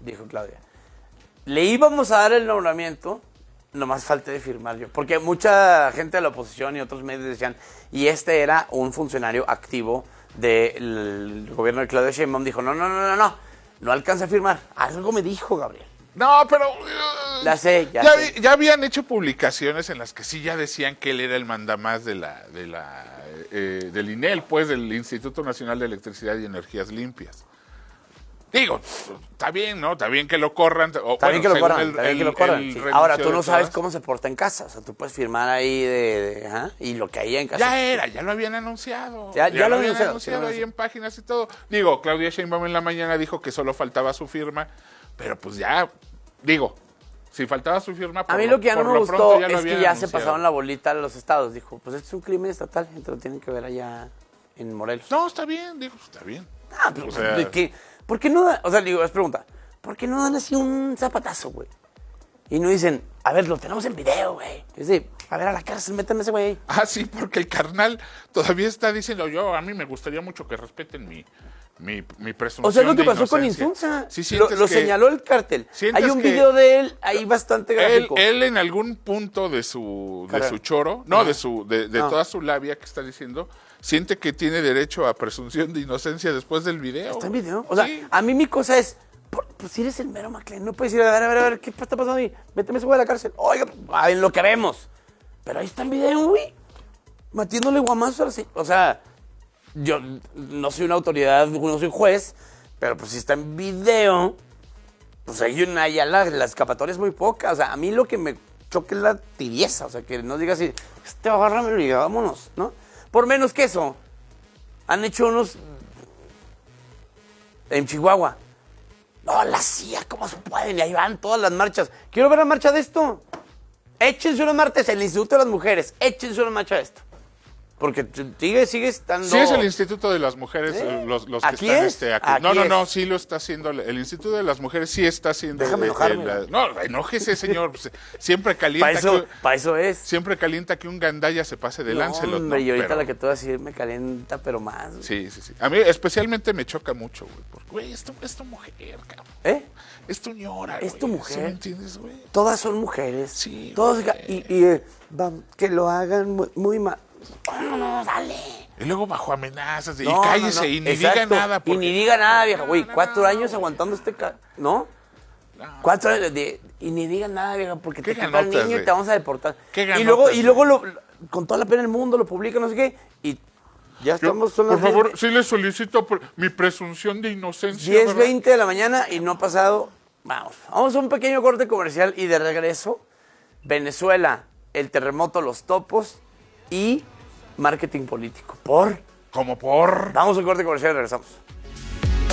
dijo Claudia. Le íbamos a dar el nombramiento, nomás falté de firmar yo. Porque mucha gente de la oposición y otros medios decían, y este era un funcionario activo del gobierno de Claudia Sheinbaum. Dijo, no alcanza a firmar. Algo me dijo, Gabriel. No, pero... La sé, ya habían hecho publicaciones en las que sí ya decían que él era el mandamás del INEL, pues, del Instituto Nacional de Electricidad y Energías Limpias. Digo, está bien, ¿no? Está bien que lo corran. Está bien que lo corran. Sí. Ahora, tú no sabes cómo se porta en casa. O sea, tú puedes firmar ahí y lo que hay en casa. Ya lo habían anunciado. Ya lo habían anunciado ahí en páginas y todo. Digo, Claudia Sheinbaum en la mañana dijo que solo faltaba su firma, pero pues ya, si faltaba su firma, a mí lo que ya no me gustó es que ya se pasaron la bolita a los estados. Dijo, pues esto es un crimen estatal, entonces lo tienen que ver allá en Morelos. No, está bien, está bien. Pero, o sea, ¿por qué no dan? O sea, es pregunta, ¿por qué no dan así un zapatazo, güey? Y no dicen, a ver, lo tenemos en video, güey. Es decir, a ver, a la cárcel, métanme ese güey. Sí, porque el carnal todavía está diciendo, a mí me gustaría mucho que respeten mi presunción. O sea, lo que de pasó con inocencia. Insunza. Sí, lo señaló el cártel. Hay un video de él ahí bastante gráfico. Él en algún punto de su choro, de toda su labia que está diciendo, siente que tiene derecho a presunción de inocencia después del video. ¿Está en video? O sea, a mí mi cosa es, pues si eres el mero McLean, no puedes ir a ver, ¿qué está pasando ahí? Méteme ese güey a la cárcel. Oiga, en lo que vemos. Pero ahí está en video, güey. Metiéndole guamazos. O sea, yo no soy una autoridad, no soy juez, pero pues si está en video, pues hay la escapatoria es muy poca. O sea, a mí lo que me choca es la tibieza. O sea, que no digas así, agárramelo y vámonos, ¿no? Por menos que eso, han hecho unos en Chihuahua. No, la CIA, ¿cómo se pueden? Y ahí van todas las marchas. Quiero ver la marcha de esto. Échense unos martes el Instituto de las Mujeres. Échense una marcha de esto. Porque sigue estando... Sí, es el Instituto de las Mujeres los que aquí están... aquí No, sí lo está haciendo. El Instituto de las Mujeres sí está haciendo... Déjame enojarme. No, enójese, señor. Siempre calienta... Para eso es. Siempre calienta que un gandaya se pase de Lancelot. Hombre, y ahorita la que te voy a decir me calienta, pero más. Sí. A mí especialmente me choca mucho, güey. Porque, güey, es tu mujer, cabrón. Es tu ñora, Es tu mujer. ¿Sí me entiendes, güey? Todas son mujeres. Sí, todas, que lo hagan muy mal. No, dale. Y luego bajo amenazas y cállese y ni diga nada. Y ni diga nada, vieja. Güey, 4 años aguantando ¿no? 4 años y ni diga nada, vieja, porque te quita el niño y te vamos a deportar. Y luego con toda la pena del mundo lo publica, no sé qué, y ya estamos... Por favor, sí le solicito mi presunción de inocencia. 10:20 de la mañana y no ha pasado... Vamos a un pequeño corte comercial y de regreso, Venezuela, el terremoto, los topos y marketing político. ¿Cómo por? Vamos a un corte comercial y regresamos.